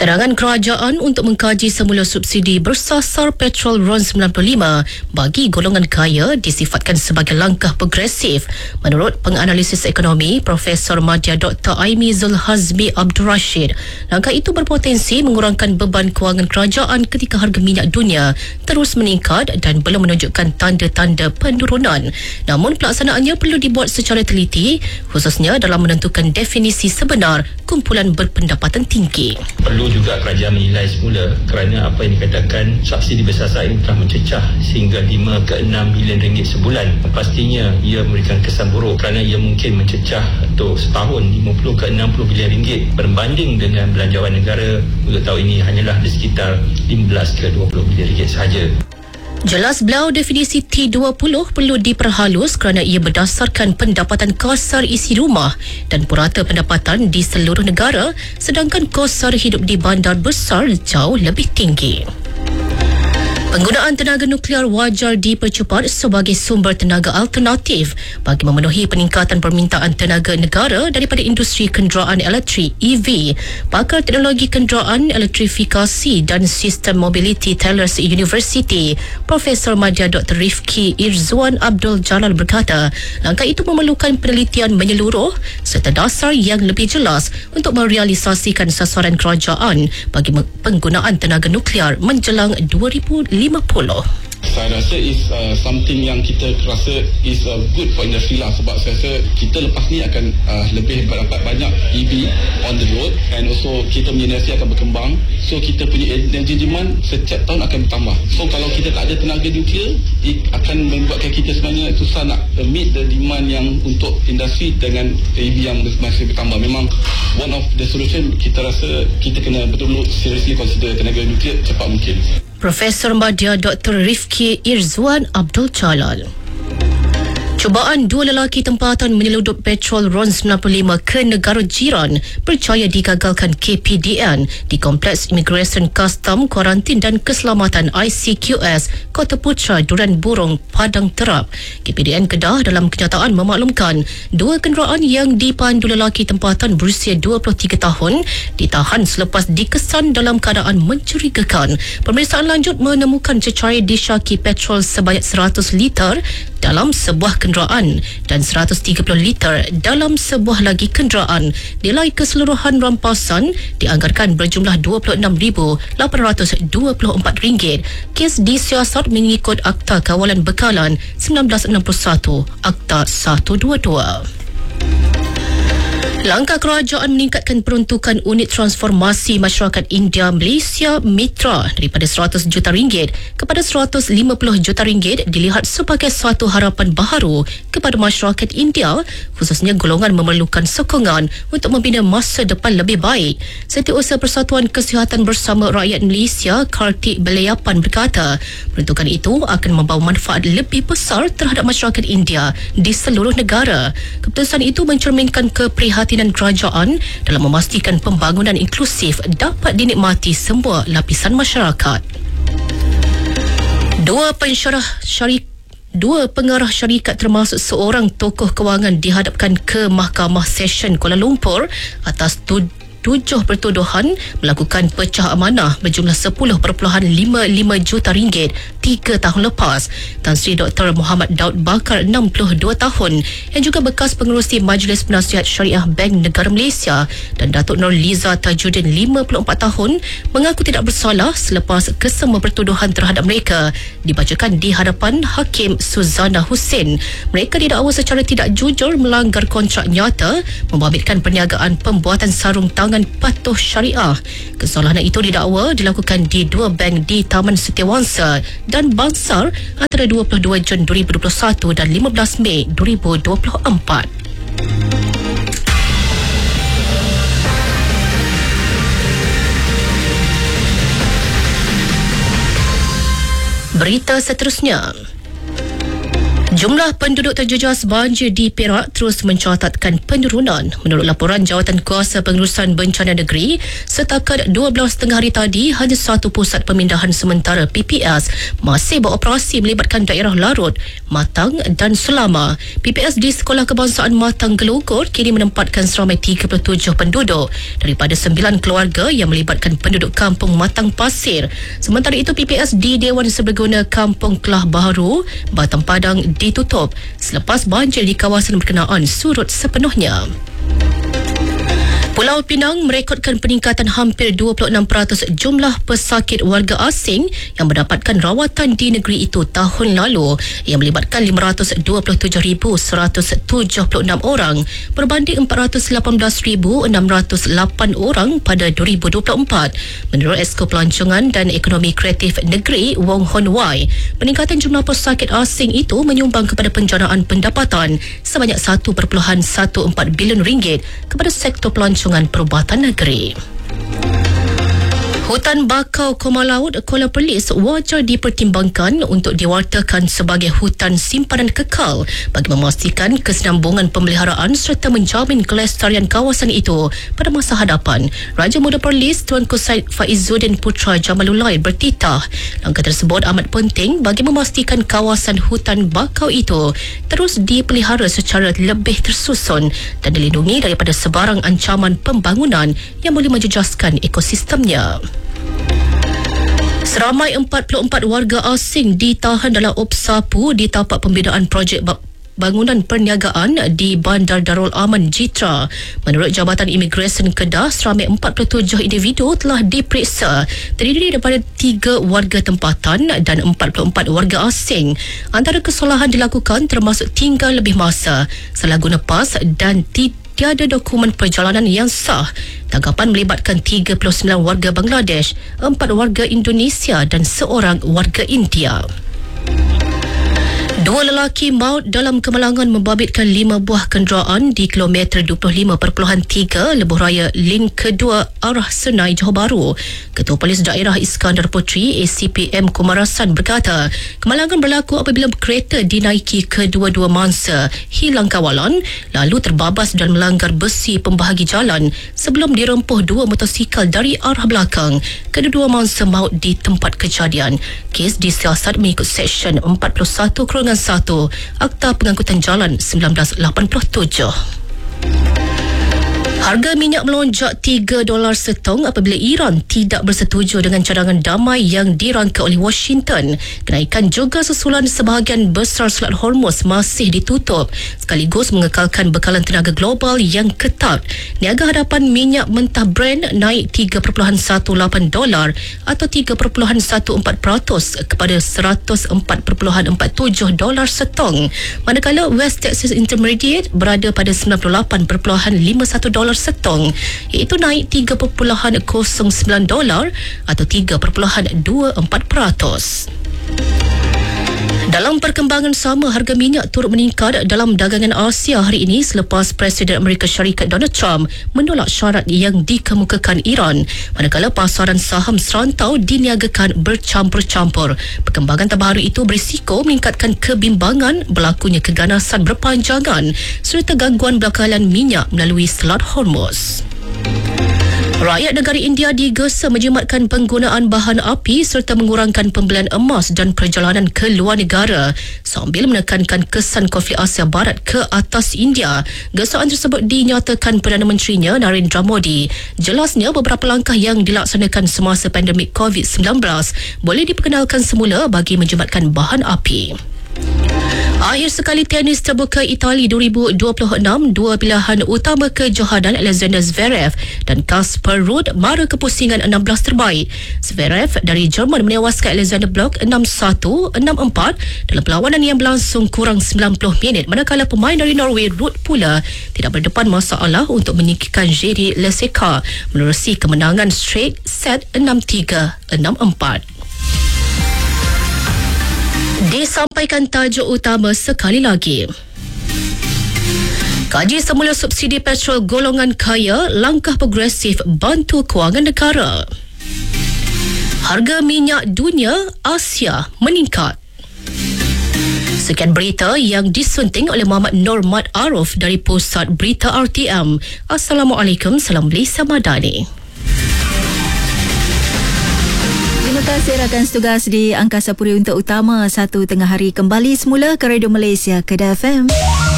Cadangan kerajaan untuk mengkaji semula subsidi bersasar petrol RON 95 bagi golongan kaya disifatkan sebagai langkah progresif. Menurut penganalisis ekonomi Profesor Madya Dr. Aimi Zulhazmi Abdul Rashid, langkah itu berpotensi mengurangkan beban kewangan kerajaan ketika harga minyak dunia terus meningkat dan belum menunjukkan tanda-tanda penurunan. Namun pelaksanaannya perlu dibuat secara teliti, khususnya dalam menentukan definisi sebenar kumpulan berpendapatan tinggi. Perlu juga kerajaan menilai semula kerana apa yang dikatakan subsidi bersasar ini telah mencecah sehingga 5 ke 6 bilion ringgit sebulan. Pastinya ia memberikan kesan buruk kerana ia mungkin mencecah untuk setahun 50 ke 60 bilion ringgit berbanding dengan belanjawan negara untuk tahun ini hanyalah di sekitar 15 ke 20 bilion ringgit sahaja. Jelas beliau definisi T20 perlu diperhalus kerana ia berdasarkan pendapatan kasar isi rumah dan purata pendapatan di seluruh negara, sedangkan kos sara hidup di bandar besar jauh lebih tinggi. Penggunaan tenaga nuklear wajar dipercepat sebagai sumber tenaga alternatif bagi memenuhi peningkatan permintaan tenaga negara daripada industri kenderaan elektrik EV. Pakar teknologi kenderaan, elektrifikasi dan sistem mobility Tellers University, Profesor Madya Dr. Rifki Irzwan Abdul Jalal berkata, langkah itu memerlukan penelitian menyeluruh serta dasar yang lebih jelas untuk merealisasikan sasaran kerajaan bagi penggunaan tenaga nuklear menjelang 2050. Saya rasa is something yang kita rasa is good for industry lah, sebab saya rasa kita lepas ni akan lebih berdapat banyak EV on the road and also kita punya industri akan berkembang, so kita punya energy demand setiap tahun akan bertambah. So kalau kita tak ada tenaga nuklear, akan membuatkan kita sebenarnya susah nak meet the demand yang untuk industri dengan EV yang masih bertambah. Memang one of the solution kita rasa kita kena betul-betul seriously consider tenaga nuklear cepat mungkin. Profesor Madya Dr. Rifki Irzwan Abdul Jalal. Cubaan dua lelaki tempatan menyeludup petrol RON 95 ke negara jiran percaya digagalkan KPDN di Kompleks Imigresen Custom, Kuarantin dan Keselamatan ICQS Kota Putra, Durian Burong, Padang Terap. KPDN Kedah dalam kenyataan memaklumkan dua kenderaan yang dipandu lelaki tempatan berusia 23 tahun ditahan selepas dikesan dalam keadaan mencurigakan. Pemeriksaan lanjut menemukan cecair disyaki petrol sebanyak 100 liter dalam sebuah kenderaan dan 130 liter dalam sebuah lagi kenderaan. Nilai keseluruhan rampasan dianggarkan berjumlah RM26,824. Kes disiasat mengikut Akta Kawalan Bekalan 1961, Akta 122. Langkah kerajaan meningkatkan peruntukan unit transformasi masyarakat India Malaysia Mitra daripada RM100 juta kepada RM150 juta dilihat sebagai suatu harapan baharu kepada masyarakat India, khususnya golongan memerlukan sokongan untuk membina masa depan lebih baik. Setiausaha Persatuan Kesihatan Bersama Rakyat Malaysia Kartik Belayapan berkata, peruntukan itu akan membawa manfaat lebih besar terhadap masyarakat India di seluruh negara. Keputusan itu mencerminkan keprihatinan kerajaan dalam memastikan pembangunan inklusif dapat dinikmati semua lapisan masyarakat. Dua pengarah syarikat termasuk seorang tokoh kewangan dihadapkan ke Mahkamah Session Kuala Lumpur atas 7 pertuduhan melakukan pecah amanah berjumlah RM10.55 juta 3 tahun lepas. Tan Sri Dr. Muhammad Daud Bakar 62 tahun yang juga bekas pengerusi Majlis Penasihat Syariah Bank Negara Malaysia dan Datuk Nur Liza Tajuddin 54 tahun mengaku tidak bersalah selepas kesemua pertuduhan terhadap mereka dibacakan di hadapan Hakim Suzana Hussein. Mereka didakwa secara tidak jujur melanggar kontrak nyata membabitkan perniagaan pembuatan sarung tangan patuh syariah. Kesalahan itu didakwa dilakukan di dua bank di Taman Setiawangsa dan Bangsar antara 22 Jun 2021 dan 15 Mei 2024. Berita seterusnya. Jumlah penduduk terjejas banjir di Perak terus mencatatkan penurunan. Menurut laporan Jawatan Kuasa Pengurusan Bencana Negeri, setakat 12 hari tadi, hanya satu pusat pemindahan sementara PPS masih beroperasi melibatkan daerah Larut, Matang dan Selama. PPS di Sekolah Kebangsaan Matang Gelugor kini menempatkan seramai 37 penduduk daripada 9 keluarga yang melibatkan penduduk kampung Matang Pasir. Sementara itu, PPS di Dewan Serbaguna Kampung Kelah Baharu, Batang Padang ditutup selepas banjir di kawasan berkenaan surut sepenuhnya. Pulau Pinang merekodkan peningkatan hampir 26% jumlah pesakit warga asing yang mendapatkan rawatan di negeri itu tahun lalu, yang melibatkan 527,176 orang berbanding 418,608 orang pada 2024. Menurut Esko Pelancongan dan Ekonomi Kreatif Negeri Wong Hon Wai, peningkatan jumlah pesakit asing itu menyumbang kepada penjanaan pendapatan sebanyak 1.14 bilion ringgit kepada sektor pelancongan perubatan negeri. Hutan bakau Koma Laut Kuala Perlis wajar dipertimbangkan untuk diwartakan sebagai hutan simpanan kekal bagi memastikan kesinambungan pemeliharaan serta menjamin kelestarian kawasan itu pada masa hadapan. Raja Muda Perlis Tuanku Said Faizuddin Putra Jamalulai bertitah langkah tersebut amat penting bagi memastikan kawasan hutan bakau itu terus dipelihara secara lebih tersusun dan dilindungi daripada sebarang ancaman pembangunan yang boleh menjejaskan ekosistemnya. Seramai 44 warga asing ditahan dalam Opsapu di tapak pembinaan projek bangunan perniagaan di Bandar Darul Aman Jitra. Menurut Jabatan Imigresen Kedah, seramai 47 individu telah diperiksa, terdiri daripada 3 warga tempatan dan 44 warga asing. Antara kesalahan dilakukan termasuk tinggal lebih masa, salah guna pas dan tiada dokumen perjalanan yang sah. Tangkapan melibatkan 39 warga Bangladesh, 4 warga Indonesia dan 1 warga India. 2 lelaki maut dalam kemalangan membabitkan 5 buah kenderaan di kilometer 25.3 Lebuh Raya Link kedua arah Senai, Johor Bahru. Ketua Polis Daerah Iskandar Puteri ACPM Kumarasan berkata, kemalangan berlaku apabila kereta dinaiki kedua-dua mangsa hilang kawalan lalu terbabas dan melanggar besi pembahagi jalan sebelum dirempuh 2 motosikal dari arah belakang. Kedua-dua mangsa maut di tempat kejadian. Kes disiasat mengikut Seksyen 41/1 Akta Pengangkutan Jalan 1987. Harga minyak melonjak $3 setong apabila Iran tidak bersetuju dengan cadangan damai yang dirangka oleh Washington. Kenaikan juga susulan sebahagian besar Selat Hormuz masih ditutup sekaligus mengekalkan bekalan tenaga global yang ketat. Niaga hadapan minyak mentah Brent naik $3.18 atau 3.14% kepada $104.47 setong. Manakala West Texas Intermediate berada pada $98.51 setong, iaitu naik $3.09 atau 3.24%. Dalam perkembangan sama, harga minyak turut meningkat dalam dagangan Asia hari ini selepas Presiden Amerika Syarikat Donald Trump menolak syarat yang dikemukakan Iran. Manakala pasaran saham serantau diniagakan bercampur-campur. Perkembangan terbaru itu berisiko meningkatkan kebimbangan berlakunya keganasan berpanjangan serta gangguan bekalan minyak melalui Selat Hormuz. Rakyat negara India digesa menjimatkan penggunaan bahan api serta mengurangkan pembelian emas dan perjalanan ke luar negara sambil menekankan kesan konflik Asia Barat ke atas India. Gesaan tersebut dinyatakan Perdana Menterinya Narendra Modi. Jelasnya beberapa langkah yang dilaksanakan semasa pandemik COVID-19 boleh diperkenalkan semula bagi menjimatkan bahan api. Akhir sekali tenis terbuka Itali 2026, 2 pilihan utama kejohanan Alexander Zverev dan Casper Ruud mara kepusingan 16 terbaik. Zverev dari Jerman menewaskan Alexander Blok 6-1, 6-4 dalam perlawanan yang berlangsung kurang 90 minit, manakala pemain dari Norway Ruud pula tidak berdepan masalah untuk menyingkirkan Jiří Leseka menerusi kemenangan straight set 6-3, 6-4. Disampaikan tajuk utama sekali lagi. Kaji semula subsidi petrol golongan kaya, langkah progresif bantu kewangan negara. Harga minyak dunia Asia meningkat. Sekian berita yang disunting oleh Muhammad Nur Mat Arif dari Pusat Berita RTM. Assalamualaikum, salam Malaysia Madani. Terima kasih rakan setugas di Angkasa Puri untuk Utama. 1 tengah hari kembali semula ke Radio Malaysia Kedah FM.